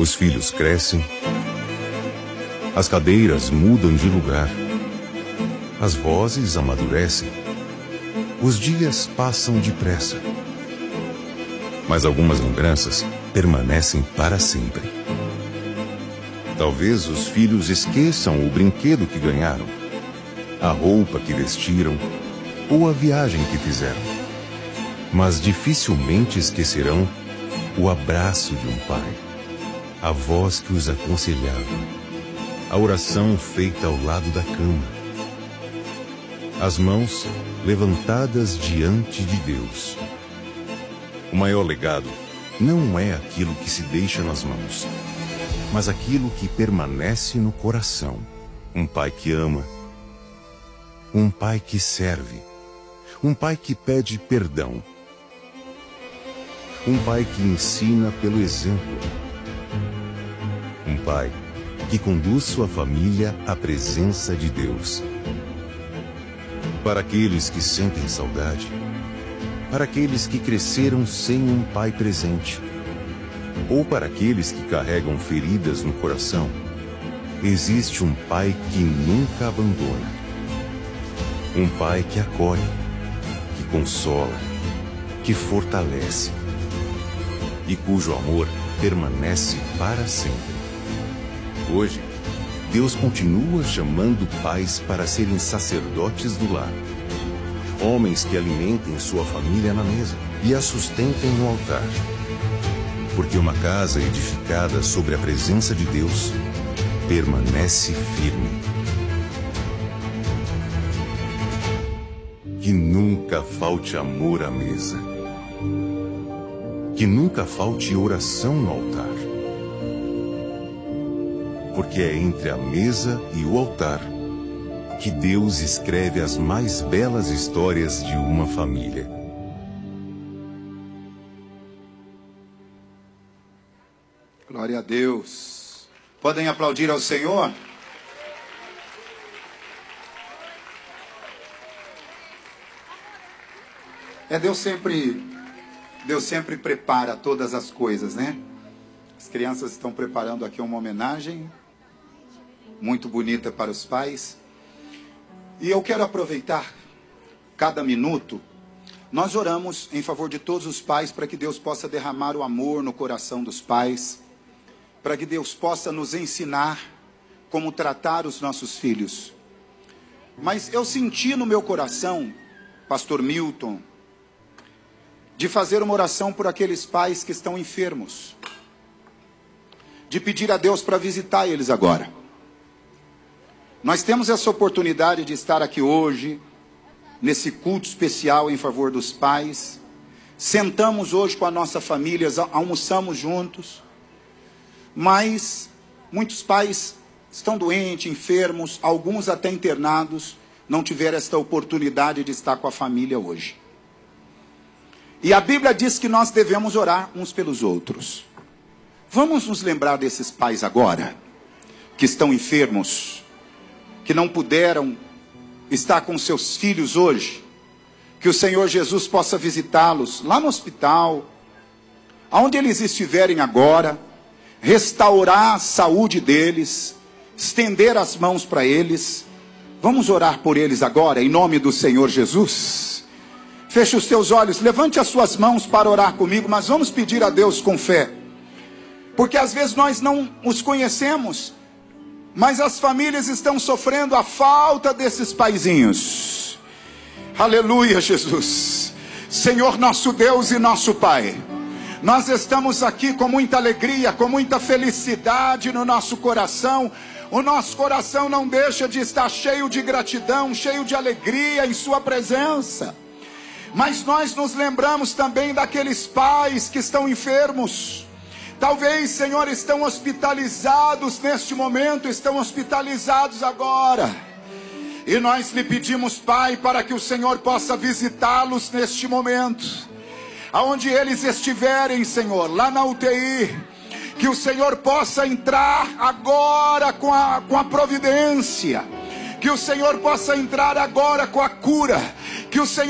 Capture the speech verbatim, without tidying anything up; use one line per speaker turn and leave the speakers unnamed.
Os filhos crescem, as cadeiras mudam de lugar, as vozes amadurecem, os dias passam depressa. Mas algumas lembranças permanecem para sempre. Talvez os filhos esqueçam o brinquedo que ganharam, a roupa que vestiram ou a viagem que fizeram. Mas dificilmente esquecerão o abraço de um pai, a voz que os aconselhava, a oração feita ao lado da cama, as mãos levantadas diante de Deus. O maior legado não é aquilo que se deixa nas mãos, mas aquilo que permanece no coração. Um pai que ama, um pai que serve, um pai que pede perdão, um pai que ensina pelo exemplo, um pai que conduz sua família à presença de Deus. Para aqueles que sentem saudade, para aqueles que cresceram sem um pai presente, ou para aqueles que carregam feridas no coração, existe um pai que nunca abandona. Um pai que acolhe, que consola, que fortalece e cujo amor permanece para sempre. Hoje, Deus continua chamando pais para serem sacerdotes do lar. Homens que alimentem sua família na mesa e a sustentem no altar. Porque uma casa edificada sobre a presença de Deus permanece firme. Que nunca falte amor à mesa. Que nunca falte oração no altar. Porque é entre a mesa e o altar que Deus escreve as mais belas histórias de uma família.
Glória a Deus. Podem aplaudir ao Senhor? É, Deus sempre, Deus sempre prepara todas as coisas, né? As crianças estão preparando aqui uma homenagem muito bonita para os pais. E eu quero aproveitar cada minuto. Nós oramos em favor de todos os pais para que Deus possa derramar o amor no coração dos pais, para que Deus possa nos ensinar como tratar os nossos filhos. Mas eu senti no meu coração, Pastor Milton, de fazer uma oração por aqueles pais que estão enfermos, de pedir a Deus para visitar eles agora. Nós temos essa oportunidade de estar aqui hoje, nesse culto especial em favor dos pais. Sentamos hoje com a nossa família, almoçamos juntos. Mas muitos pais estão doentes, enfermos, alguns até internados, não tiveram esta oportunidade de estar com a família hoje. E a Bíblia diz que nós devemos orar uns pelos outros. Vamos nos lembrar desses pais agora, que estão enfermos, que não puderam estar com seus filhos hoje. Que o Senhor Jesus possa visitá-los lá no hospital, aonde eles estiverem agora, restaurar a saúde deles, estender as mãos para eles. Vamos orar por eles agora, em nome do Senhor Jesus. Feche os teus olhos, levante as suas mãos para orar comigo, mas vamos pedir a Deus com fé. Porque às vezes nós não os conhecemos, mas as famílias estão sofrendo a falta desses paizinhos. Aleluia, Jesus. Senhor nosso Deus e nosso Pai, nós estamos aqui com muita alegria, com muita felicidade no nosso coração. O nosso coração não deixa de estar cheio de gratidão, cheio de alegria em sua presença. Mas nós nos lembramos também daqueles pais que estão enfermos. Talvez, Senhor, estão hospitalizados neste momento, estão hospitalizados agora. E nós lhe pedimos, Pai, para que o Senhor possa visitá-los neste momento. Aonde eles estiverem, Senhor, lá na U T I, que o Senhor possa entrar agora com a, com a providência. Que o Senhor possa entrar agora com a cura. Que o Senhor